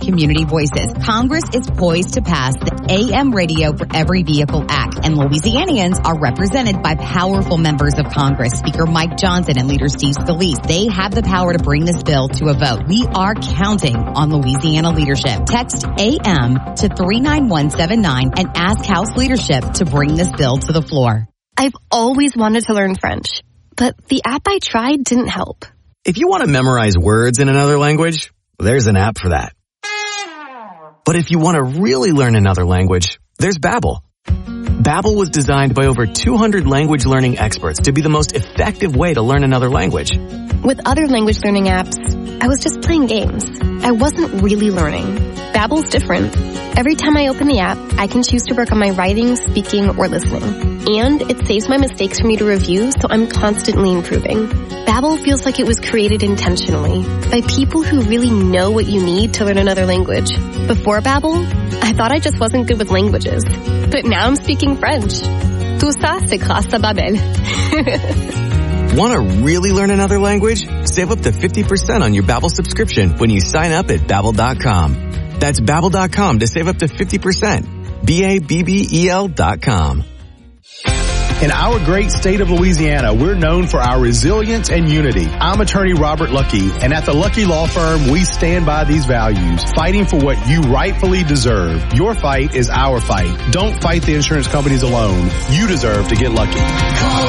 community voices. Congress is poised to pass the AM Radio for Every Vehicle Act, and Louisianians are represented by powerful members of Congress, Speaker Mike Johnson and Leader Steve Scalise. They have the power to bring this bill to a vote. We are counting on Louisiana leadership. Text AM to 39179 and ask House leadership to bring this bill to the floor. I've always wanted to learn French, but the app I tried didn't help. If you want to memorize words in another language, there's an app for that. But if you want to really learn another language, there's Babbel. Babbel was designed by over 200 language learning experts to be the most effective way to learn another language. With other language learning apps, I was just playing games. I wasn't really learning. Babbel's different. Every time I open the app, I can choose to work on my writing, speaking, or listening. And it saves my mistakes for me to review, so I'm constantly improving. Babbel feels like it was created intentionally by people who really know what you need to learn another language. Before Babbel, I thought I just wasn't good with languages. But now I'm speaking French. Tout ça, c'est grâce à Babbel. Want to really learn another language? Save up to 50% on your Babbel subscription when you sign up at Babbel.com. That's Babbel.com to save up to 50%. Babbel.com. In our great state of Louisiana, we're known for our resilience and unity. I'm attorney Robert Lucky, and at the Lucky Law Firm, we stand by these values, fighting for what you rightfully deserve. Your fight is our fight. Don't fight the insurance companies alone. You deserve to get lucky. Call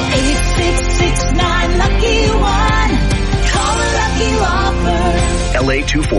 866-9-LUCKY-1. Call the Lucky Law Firm. LA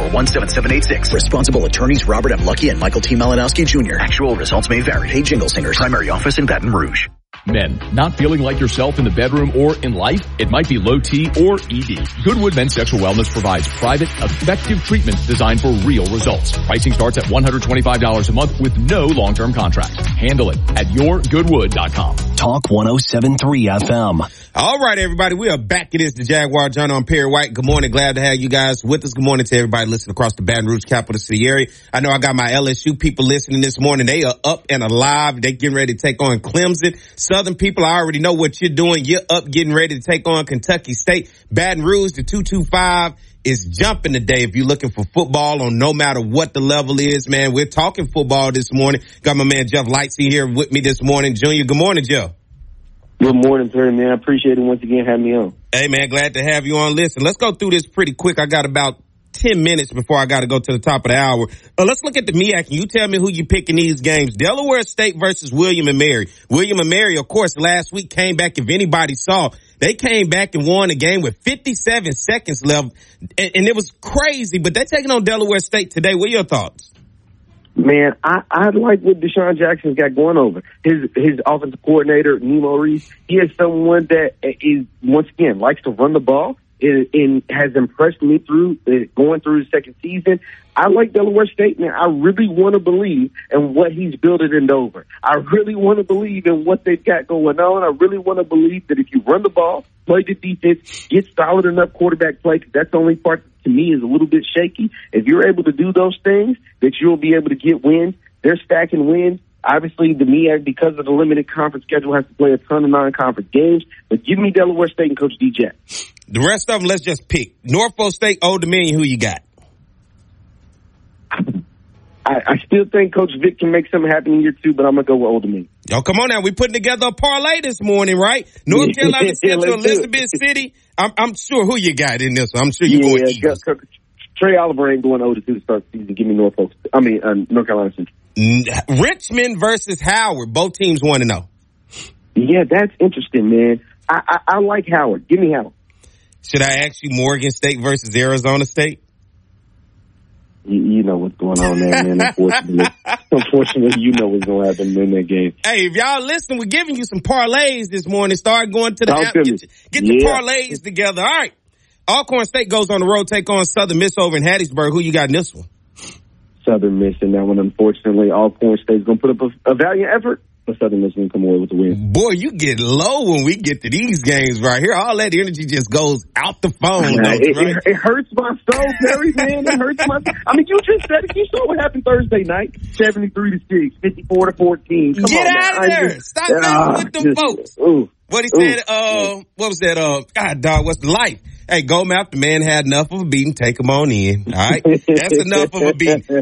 2417786. Responsible attorneys Robert M. Lucky and Michael T. Malinowski Jr. Actual results may vary. Hey, Jingle Singers. Primary office in Baton Rouge. Men, not feeling like yourself in the bedroom or in life? It might be low T or ED. Goodwood Men's Sexual Wellness provides private, effective treatment designed for real results. Pricing starts at $125 a month with no long-term contract. Handle it at yourgoodwood.com. Talk 107.3 FM. All right, everybody. We are back. It is the Jaguar John on Perry White. Good morning. Glad to have you guys with us. Good morning to everybody listening across the Baton Rouge capital city area. I know I got my LSU people listening this morning. They are up and alive. They getting ready to take on Clemson. Southern people, I already know what you're doing. You're up getting ready to take on Kentucky State. Baton Rouge, the 225 is jumping today if you're looking for football on no matter what the level is, man. We're talking football this morning. Got my man Jeff Lightsey here with me this morning. Junior, good morning, Jeff. Good morning, Perry, man. I appreciate it once again having me on. Hey, man, glad to have you on. Listen, let's go through this pretty quick. I got about 10 minutes before I got to go to the top of the hour. Let's look at the MEAC, and you tell me who you pick in these games. Delaware State versus William & Mary. William & Mary, of course, last week came back. If anybody saw, they came back and won a game with 57 seconds left, and it was crazy, but they're taking on Delaware State today. What are your thoughts? Man, I like what Deshaun Jackson's got going over. His offensive coordinator, Nemo Reese, he is someone that is, once again, likes to run the ball and has impressed me through going through his second season. I like Delaware State, man. I really want to believe in what he's building in Dover. I really want to believe in what they've got going on. I really want to believe that if you run the ball, play the defense, get solid enough quarterback play, because that's the only part that, to me, is a little bit shaky. If you're able to do those things, that you'll be able to get wins. They're stacking wins. Obviously, the MEAC, because of the limited conference schedule, has to play a ton of non-conference games. But give me Delaware State and Coach DJ. The rest of them, let's just pick. Norfolk State, Old Dominion, who you got? I still think Coach Vic can make something happen in year two, but I'm going to go with Old Dominion. Oh, come on now. We're putting together a parlay this morning, right? North Carolina Central, Elizabeth City. I'm sure who you got in this one. I'm sure you're going Eagles. Trey Oliver ain't going over to start the season. Give me North Carolina Central. Richmond versus Howard. Both teams 1-0. Yeah, that's interesting, man. I like Howard. Give me Howard. Should I ask you Morgan State versus Arizona State? You know what's going on there, man. Unfortunately, you know what's going to happen in that game. Hey, if y'all listen, we're giving you some parlays this morning. Start going to the app. Get your parlays together. All right. Alcorn State goes on the road, take on Southern Miss over in Hattiesburg. Who you got in this one? Southern Miss in that one. Unfortunately, Alcorn State's going to put up a valiant effort, but Southern Miss going to come away with the win. Boy, you get low when we get to these games right here. All that energy just goes out the phone. It hurts my soul, Perry, man. It hurts my soul. I mean, you just said it. You saw what happened Thursday night. 73-6, 54-14. Come get on, out of there. Stop messing with them folks. What he said, what was that? God, dog, what's the life? Hey, go mouth, the man had enough of a beating. Take him on in. All right? That's enough of a beating.